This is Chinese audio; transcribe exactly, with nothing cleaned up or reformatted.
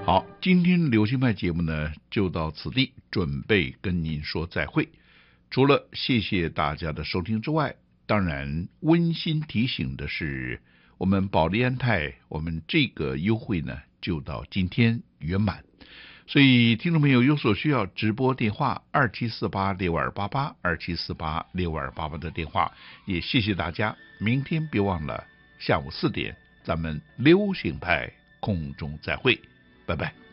好，今天流行派节目呢就到此地，准备跟您说再会。除了谢谢大家的收听之外，当然温馨提醒的是，我们保利安泰我们这个优惠呢就到今天圆满。所以听众朋友有所需要，直播电话二七四八六二八八二七四八六二八八的电话，也谢谢大家。明天别忘了下午四点，咱们流行派空中再会，拜拜。